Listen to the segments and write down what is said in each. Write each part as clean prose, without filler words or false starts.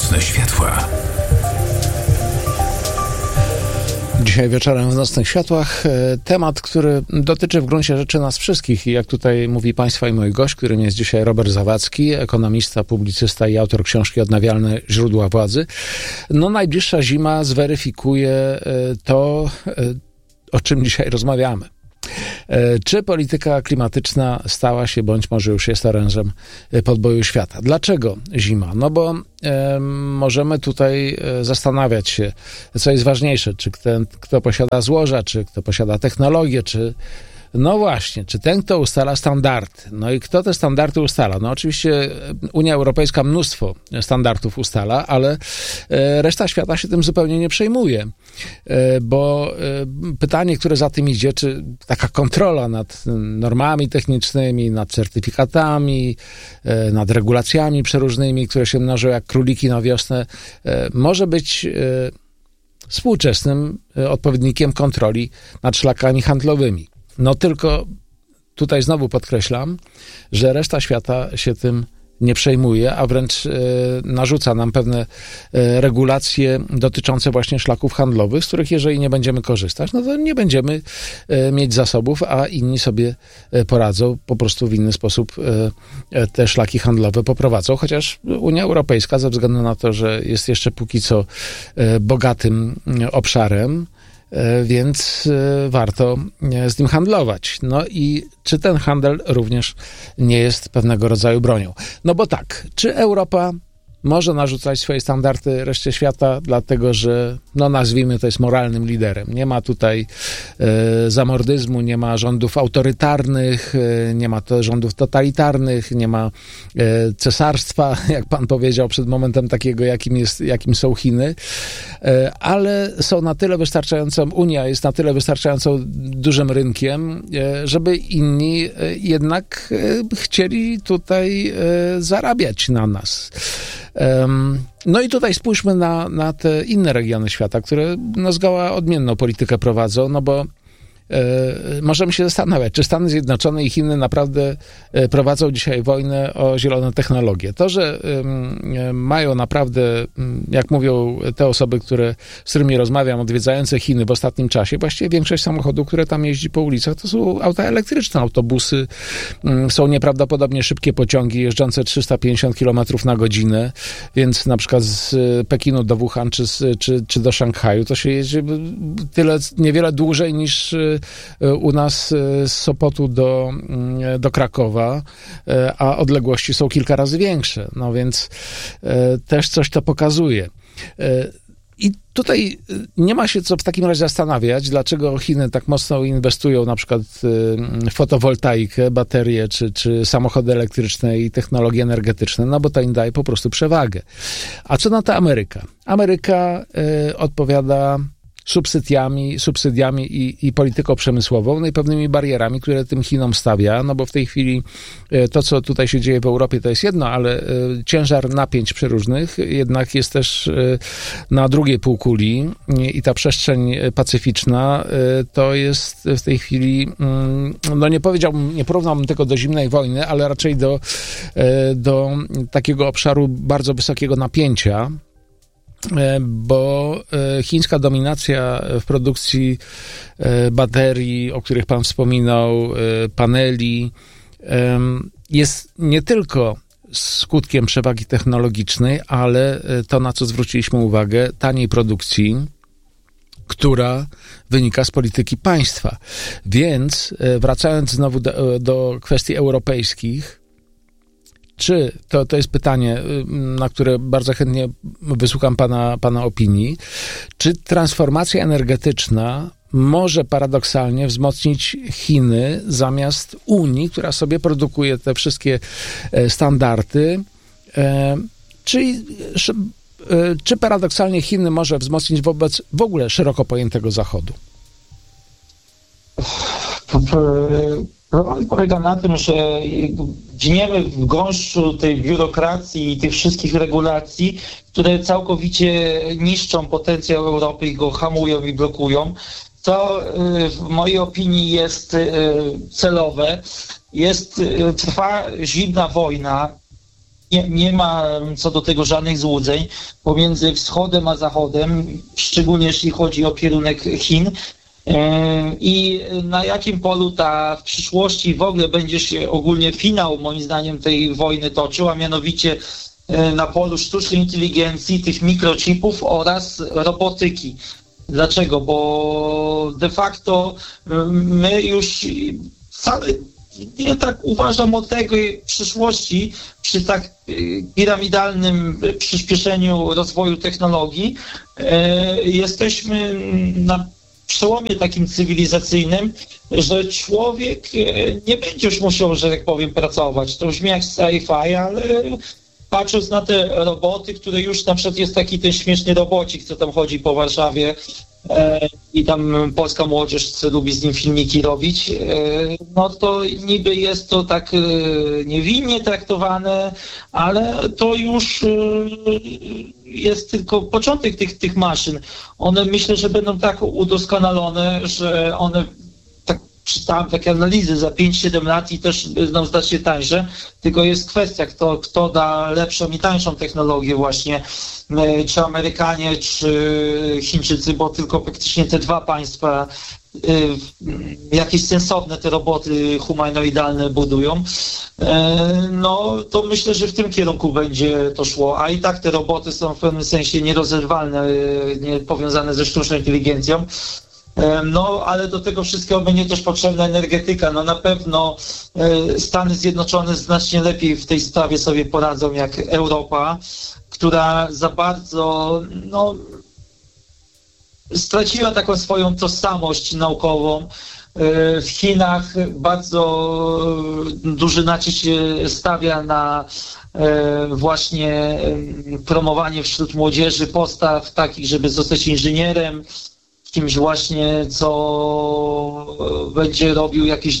Nocne światła. Dzisiaj wieczorem w Nocnych Światłach temat, który dotyczy w gruncie rzeczy nas wszystkich i jak tutaj mówi Państwa i mój gość, którym jest dzisiaj Robert Zawadzki, ekonomista, publicysta i autor książki Odnawialne źródła władzy. No najbliższa zima zweryfikuje to, o czym dzisiaj rozmawiamy. Czy polityka klimatyczna stała się, bądź może już jest orężem podboju świata? Dlaczego zima? No bo możemy tutaj zastanawiać się, co jest ważniejsze, czy ten, kto posiada złoża, czy kto posiada technologię, czy no właśnie, czy ten, kto ustala standardy. No i kto te standardy ustala? No oczywiście Unia Europejska mnóstwo standardów ustala, ale reszta świata się tym zupełnie nie przejmuje. Bo pytanie, które za tym idzie, czy taka kontrola nad normami technicznymi, nad certyfikatami, nad regulacjami przeróżnymi, które się mnożą jak króliki na wiosnę, może być współczesnym odpowiednikiem kontroli nad szlakami handlowymi. No tylko tutaj znowu podkreślam, że reszta świata się tym nie przejmuje, a wręcz narzuca nam pewne regulacje dotyczące właśnie szlaków handlowych, z których jeżeli nie będziemy korzystać, no to nie będziemy mieć zasobów, a inni sobie poradzą, po prostu w inny sposób te szlaki handlowe poprowadzą, chociaż Unia Europejska ze względu na to, że jest jeszcze póki co bogatym obszarem, więc warto z nim handlować. No i czy ten handel również nie jest pewnego rodzaju bronią? No bo tak, czy Europa może narzucać swoje standardy reszcie świata, dlatego że, no nazwijmy to, jest moralnym liderem. Nie ma tutaj zamordyzmu, nie ma rządów autorytarnych, nie ma rządów totalitarnych, nie ma cesarstwa, jak pan powiedział przed momentem, takiego, jakim są Chiny, ale są na tyle Unia jest na tyle wystarczająco dużym rynkiem, żeby inni jednak chcieli tutaj zarabiać na nas. No i tutaj spójrzmy na te inne regiony świata, które no zgoła odmienną politykę prowadzą, no bo możemy się zastanawiać, czy Stany Zjednoczone i Chiny naprawdę prowadzą dzisiaj wojnę o zielone technologie. To, że mają naprawdę, jak mówią te osoby, z którymi rozmawiam, odwiedzające Chiny w ostatnim czasie, właściwie większość samochodów, które tam jeździ po ulicach, to są auta elektryczne, autobusy, są nieprawdopodobnie szybkie pociągi jeżdżące 350 km na godzinę, więc na przykład z Pekinu do Wuhan czy do Szanghaju to się jeździ niewiele dłużej niż u nas z Sopotu do Krakowa, a odległości są kilka razy większe. No więc też coś to pokazuje. I tutaj nie ma się co w takim razie zastanawiać, dlaczego Chiny tak mocno inwestują na przykład w fotowoltaikę, baterie, czy samochody elektryczne i technologie energetyczne, no bo to im daje po prostu przewagę. A co na to Ameryka? Ameryka odpowiada subsydiami i polityką przemysłową, no i pewnymi barierami, które tym Chinom stawia, no bo w tej chwili to, co tutaj się dzieje w Europie, to jest jedno, ale ciężar napięć przeróżnych jednak jest też na drugiej półkuli i ta przestrzeń pacyficzna to jest w tej chwili, no nie porównałbym tego do zimnej wojny, ale raczej do takiego obszaru bardzo wysokiego napięcia, bo chińska dominacja w produkcji baterii, o których pan wspominał, paneli, jest nie tylko skutkiem przewagi technologicznej, ale to, na co zwróciliśmy uwagę, taniej produkcji, która wynika z polityki państwa. Więc wracając znowu do kwestii europejskich, czy, to jest pytanie, na które bardzo chętnie wysłucham pana opinii, czy transformacja energetyczna może paradoksalnie wzmocnić Chiny zamiast Unii, która sobie produkuje te wszystkie standardy, czy paradoksalnie Chiny może wzmocnić wobec w ogóle szeroko pojętego Zachodu? Problem polega na tym, że gniemy w gąszczu tej biurokracji i tych wszystkich regulacji, które całkowicie niszczą potencjał Europy i go hamują i blokują. To w mojej opinii jest celowe. Trwa zimna wojna nie ma co do tego żadnych złudzeń pomiędzy wschodem a zachodem, szczególnie jeśli chodzi o kierunek Chin. I na jakim polu w przyszłości w ogóle będzie się ogólnie finał, moim zdaniem, tej wojny toczył, a mianowicie na polu sztucznej inteligencji, tych mikrochipów oraz robotyki. Dlaczego? Bo de facto my już wcale nie tak uważam od tej przyszłości przy tak piramidalnym przyspieszeniu rozwoju technologii. Jesteśmy na przełomie takim cywilizacyjnym, że człowiek nie będzie już musiał, że tak powiem, pracować. To brzmi jak sci-fi, ale patrząc na te roboty, które już na przykład jest taki ten śmieszny robocik, co tam chodzi po Warszawie i tam polska młodzież lubi z nim filmiki robić, no to niby jest to tak niewinnie traktowane, ale to już jest tylko początek tych maszyn. One myślę, że będą tak udoskonalone, że one, tak czytałem takie analizy, za 5-7 lat i też będą znacznie tańsze, tylko jest kwestia, kto da lepszą i tańszą technologię właśnie, czy Amerykanie, czy Chińczycy, bo tylko praktycznie te dwa państwa jakieś sensowne te roboty humanoidalne budują, no to myślę, że w tym kierunku będzie to szło, a i tak te roboty są w pewnym sensie nierozerwalne, nie powiązane ze sztuczną inteligencją. No, ale do tego wszystkiego będzie też potrzebna energetyka. No na pewno Stany Zjednoczone znacznie lepiej w tej sprawie sobie poradzą jak Europa, która za bardzo, straciła taką swoją tożsamość naukową. W Chinach bardzo duży nacisk się stawia na właśnie promowanie wśród młodzieży postaw takich, żeby zostać inżynierem, kimś właśnie, co będzie robił jakieś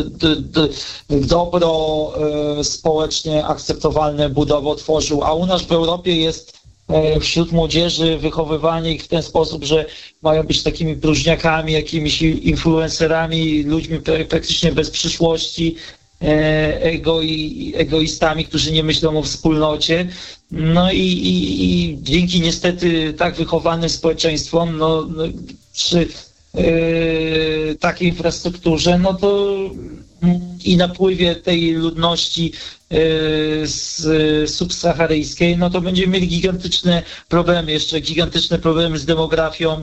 dobro społecznie akceptowalne, budowę tworzył, a u nas w Europie jest wśród młodzieży wychowywanie ich w ten sposób, że mają być takimi próżniakami, jakimiś influencerami, ludźmi praktycznie bez przyszłości, egoistami, którzy nie myślą o wspólnocie. No i dzięki niestety tak wychowanym społeczeństwom, przy takiej infrastrukturze, no to i napływie tej ludności subsaharyjskiej, no to będziemy mieli gigantyczne problemy z demografią.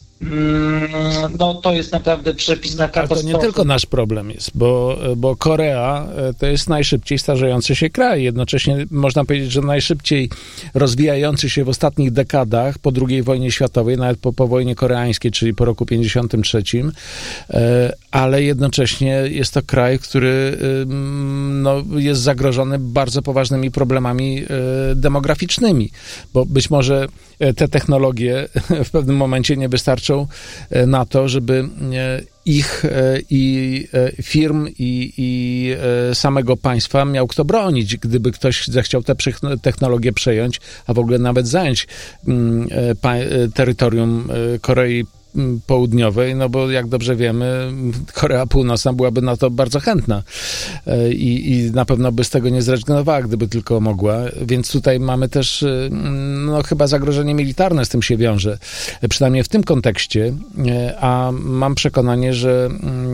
No to jest naprawdę przepis na katastrofę. Ale to nie tylko nasz problem jest, bo Korea to jest najszybciej starzejący się kraj. Jednocześnie można powiedzieć, że najszybciej rozwijający się w ostatnich dekadach po II wojnie światowej, nawet po wojnie koreańskiej, czyli po roku 1953, ale jednocześnie jest to kraj, który jest zagrożony bardzo poważnymi problemami demograficznymi, bo być może te technologie w pewnym momencie nie wystarczą na to, żeby ich i firm i samego państwa miał kto bronić, gdyby ktoś zechciał te technologie przejąć, a w ogóle nawet zająć terytorium Korei Południowej, no bo jak dobrze wiemy, Korea Północna byłaby na to bardzo chętna i na pewno by z tego nie zrezygnowała, gdyby tylko mogła, więc tutaj mamy też chyba zagrożenie militarne z tym się wiąże, przynajmniej w tym kontekście, a mam przekonanie, że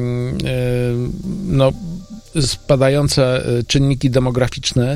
spadające czynniki demograficzne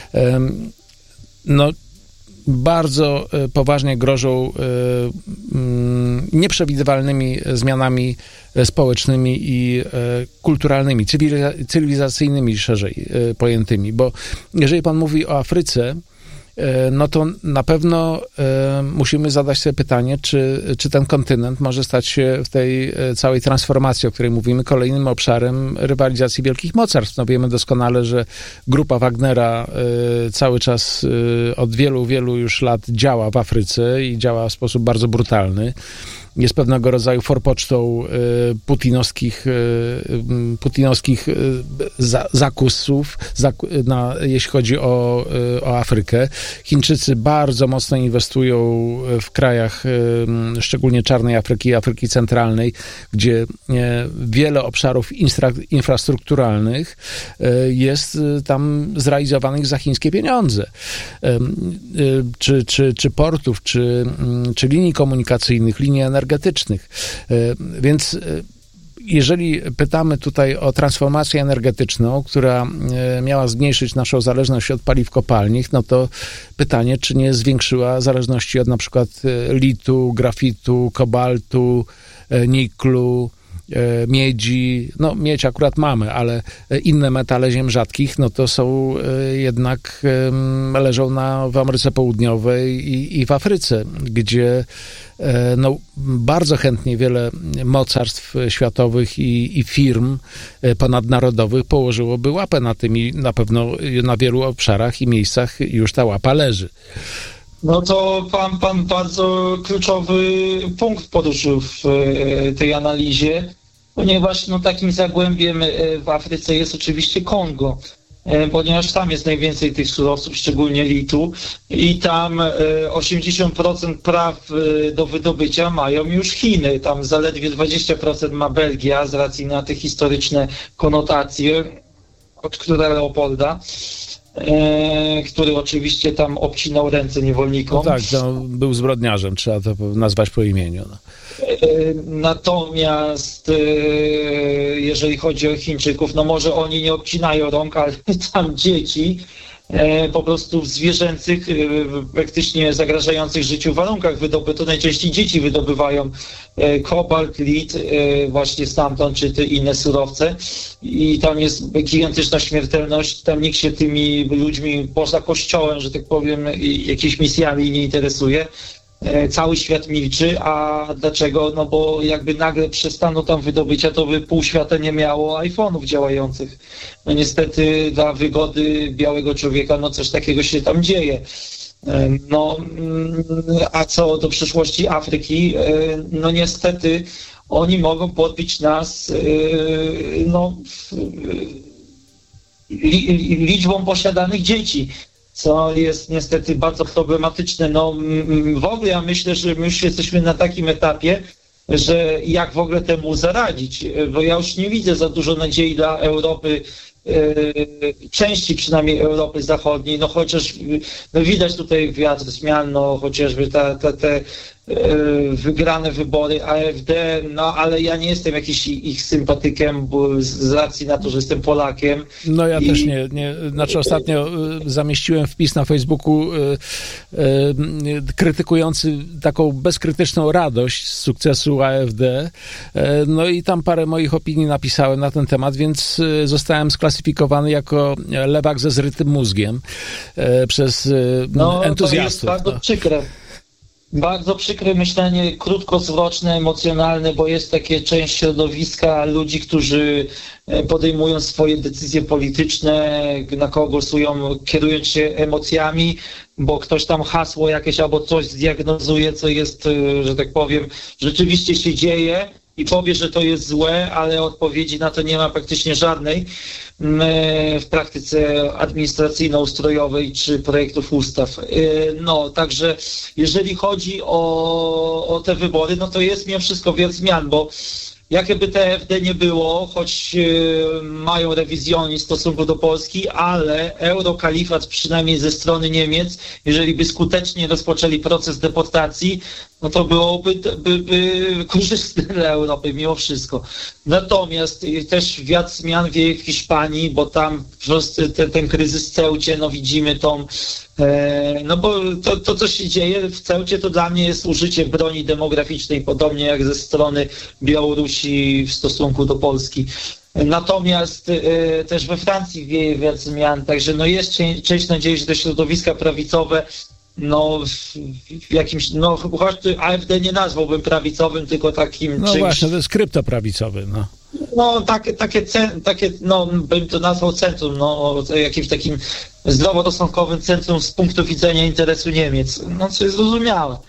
bardzo poważnie grożą nieprzewidywalnymi zmianami społecznymi i kulturalnymi, cywilizacyjnymi szerzej pojętymi, bo jeżeli pan mówi o Afryce, no to na pewno musimy zadać sobie pytanie, czy ten kontynent może stać się w tej całej transformacji, o której mówimy, kolejnym obszarem rywalizacji wielkich mocarstw. No wiemy doskonale, że grupa Wagnera cały czas od wielu, wielu już lat działa w Afryce i działa w sposób bardzo brutalny. jest pewnego rodzaju forpocztą putinowskich zakusów, jeśli chodzi o Afrykę. Chińczycy bardzo mocno inwestują w krajach, szczególnie czarnej Afryki, Afryki Centralnej, gdzie wiele obszarów infrastrukturalnych jest tam zrealizowanych za chińskie pieniądze. Czy portów, czy linii komunikacyjnych, linii energetycznych. Więc jeżeli pytamy tutaj o transformację energetyczną, która miała zmniejszyć naszą zależność od paliw kopalnych, no to pytanie, czy nie zwiększyła zależności od na przykład litu, grafitu, kobaltu, niklu, miedzi, no miedź akurat mamy, ale inne metale ziem rzadkich, no to są jednak, leżą w Ameryce Południowej i w Afryce, gdzie no, bardzo chętnie wiele mocarstw światowych i firm ponadnarodowych położyłoby łapę na tym i na pewno na wielu obszarach i miejscach już ta łapa leży. No to pan bardzo kluczowy punkt poruszył w tej analizie, ponieważ no, takim zagłębiem w Afryce jest oczywiście Kongo, ponieważ tam jest najwięcej tych surowców, szczególnie litu, i tam 80% praw do wydobycia mają już Chiny. Tam zaledwie 20% ma Belgia z racji na te historyczne konotacje od króla Leopolda, który oczywiście tam obcinał ręce niewolnikom. No tak, to był zbrodniarzem, trzeba to nazwać po imieniu. No. Natomiast jeżeli chodzi o Chińczyków, no może oni nie obcinają rąk, ale tam dzieci po prostu w zwierzęcych, praktycznie zagrażających życiu warunkach to najczęściej dzieci wydobywają kobalt, lit właśnie stamtąd, czy te inne surowce i tam jest gigantyczna śmiertelność, tam nikt się tymi ludźmi poza kościołem, że tak powiem, jakimiś misjami nie interesuje. Cały świat milczy, a dlaczego? No bo jakby nagle przestano tam wydobycia, to by pół świata nie miało iPhone'ów działających. No niestety dla wygody białego człowieka, no coś takiego się tam dzieje. No, a co do przyszłości Afryki, no niestety oni mogą podbić nas liczbą posiadanych dzieci, co jest niestety bardzo problematyczne. No w ogóle ja myślę, że my już jesteśmy na takim etapie, że jak w ogóle temu zaradzić, bo ja już nie widzę za dużo nadziei dla Europy, części przynajmniej Europy Zachodniej, no chociaż no widać tutaj wiatr zmian, no chociażby te wygrane wybory AfD, no ale ja nie jestem jakiś ich sympatykiem, bo z racji na to, że jestem Polakiem. No ja też nie. Znaczy ostatnio zamieściłem wpis na Facebooku krytykujący taką bezkrytyczną radość z sukcesu AfD. No i tam parę moich opinii napisałem na ten temat, więc zostałem sklasyfikowany jako lewak ze zrytym mózgiem przez entuzjastów. To jest bardzo przykre. Bardzo przykre myślenie, krótkowzroczne, emocjonalne, bo jest takie część środowiska ludzi, którzy podejmują swoje decyzje polityczne, na kogo głosują, kierując się emocjami, bo ktoś tam hasło jakieś albo coś zdiagnozuje, co jest, że tak powiem, rzeczywiście się dzieje i powie, że to jest złe, ale odpowiedzi na to nie ma praktycznie żadnej w praktyce administracyjno-ustrojowej czy projektów ustaw. No, także jeżeli chodzi o te wybory, no to jest mimo wszystko wiele zmian, bo jakieby TFD nie było, choć mają rewizjonizm w stosunku do Polski, ale eurokalifat przynajmniej ze strony Niemiec, jeżeli by skutecznie rozpoczęli proces deportacji, no to byłoby korzystne dla Europy mimo wszystko. Natomiast też wiatr zmian wieje w Hiszpanii, bo tam po prostu ten kryzys w Ceucie, no widzimy tą, no bo to co się dzieje w Ceucie, to dla mnie jest użycie broni demograficznej, podobnie jak ze strony Białorusi w stosunku do Polski. Natomiast też we Francji wieje wiatr zmian, także no jest część nadziei, że te środowiska prawicowe no w jakimś, no choć AfD nie nazwałbym prawicowym, tylko takim no czymś... właśnie, to jest kryptoprawicowy, no. No takie, no bym to nazwał centrum, no jakimś takim zdroworozsądkowym centrum z punktu widzenia interesu Niemiec, no co jest zrozumiałe.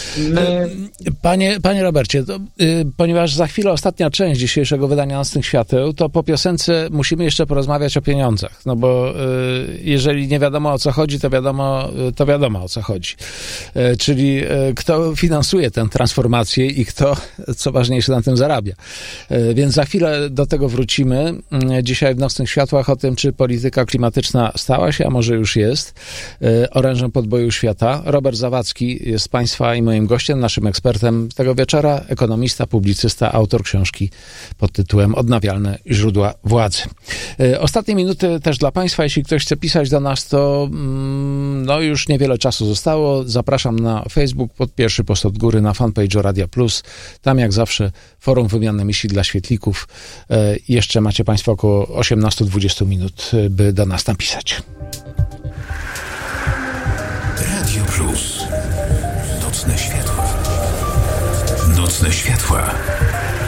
Panie Robercie, to, ponieważ za chwilę ostatnia część dzisiejszego wydania Nocnych Świateł, to po piosence musimy jeszcze porozmawiać o pieniądzach, no bo jeżeli nie wiadomo o co chodzi, to wiadomo o co chodzi. Czyli kto finansuje tę transformację i kto, co ważniejsze, na tym zarabia. Więc za chwilę do tego wrócimy. Dzisiaj w Nocnych Światłach o tym, czy polityka klimatyczna stała się, a może już jest, orężem podboju świata. Robert Zawadzki jest Państwa i moim gościem, naszym ekspertem tego wieczora, ekonomista, publicysta, autor książki pod tytułem Odnawialne źródła władzy. Ostatnie minuty też dla Państwa. Jeśli ktoś chce pisać do nas, to no już niewiele czasu zostało. Zapraszam na Facebook, pod pierwszy post od góry, na fanpage'u Radia Plus. Tam jak zawsze forum wymiany myśli dla świetlików. Jeszcze macie Państwo około 18-20 minut, by do nas napisać. Radio Plus. Nocne światła. Nocne światła.